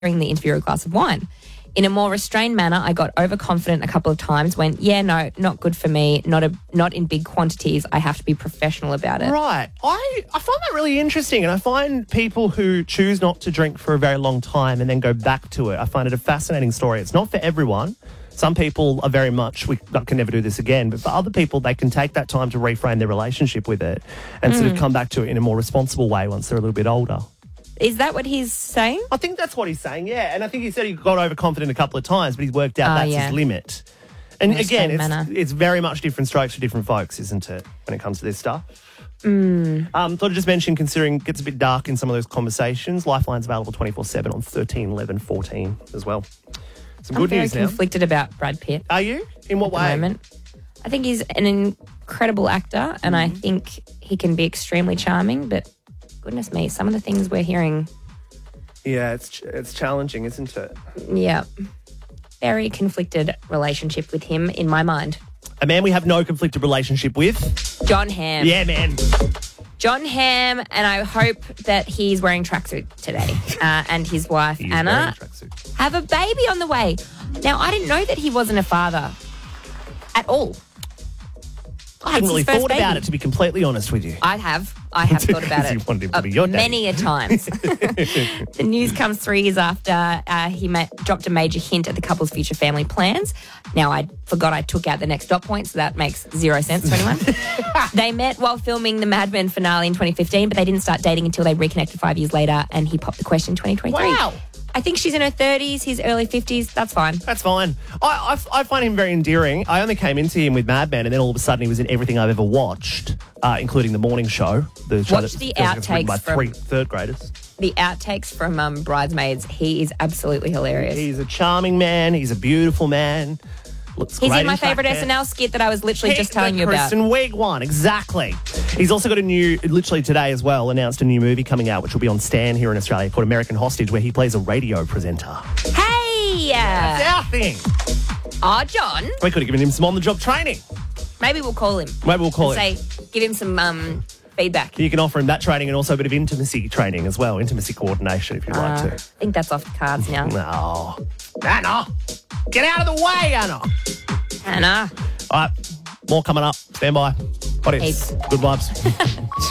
the interviewer a glass of wine. In a more restrained manner, I got overconfident a couple of times, went, yeah, no, not good for me, not in big quantities. I have to be professional about it. Right. I find that really interesting, and I find people who choose not to drink for a very long time and then go back to it, I find it a fascinating story. It's not for everyone. Some people are very much, I can never do this again, but for other people, they can take that time to reframe their relationship with it and sort of come back to it in a more responsible way once they're a little bit older. Is that what he's saying? I think that's what he's saying, yeah. And I think he said he got overconfident a couple of times, but he's worked out that's his limit. And again, it's very much different strokes for different folks, isn't it, when it comes to this stuff? Thought I'd just mention, considering it gets a bit dark in some of those conversations, Lifeline's available 24/7 on 13 11 14 as well. Some good news now. I'm very conflicted about Brad Pitt. Are you? In what way? At the moment. I think he's an incredible actor, and I think he can be extremely charming, but goodness me, some of the things we're hearing. Yeah, it's challenging, isn't it? Yeah. Very conflicted relationship with him in my mind. A man we have no conflicted relationship with. Jon Hamm. Yeah, man. Jon Hamm, and I hope that he's wearing tracksuit today. And his wife, Anna, have a baby on the way. Now, I didn't know that he wasn't a father at all. I hadn't really thought about it, to be completely honest with you. I have thought about it. You wanted him to be your daddy. Many a times. The news comes 3 years after he dropped a major hint at the couple's future family plans. Now, I forgot I took out the next dot point, so that makes zero sense to anyone. They met while filming the Mad Men finale in 2015, but they didn't start dating until they reconnected 5 years later, and he popped the question in 2023. Wow. I think she's in her 30s, he's early 50s. That's fine. That's fine. I find him very endearing. I only came into him with Mad Men, and then all of a sudden he was in everything I've ever watched, including The Morning Show. The show Watch the outtakes by third graders. The outtakes from Bridesmaids. He is absolutely hilarious. He's a charming man. He's a beautiful man. Looks He's great in my favourite SNL skit that I was literally just telling you about. The Kristen Wiig one, exactly. He's also got literally today as well, announced a new movie coming out, which will be on Stan here in Australia, called American Hostage, where he plays a radio presenter. Hey! That's our thing. Oh, John. We could have given him some on-the-job training. Maybe we'll call him. Say, give him some feedback. You can offer him that training and also a bit of intimacy training as well, intimacy coordination if you'd like to. I think that's off the cards now. No. Anna! Get out of the way, Anna! Anna. All right, more coming up. Stand by. What is? Good vibes.